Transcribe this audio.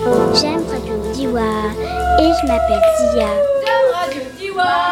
J'aime Radio Diwa et je m'appelle Zia. J'aime Radio Diwa.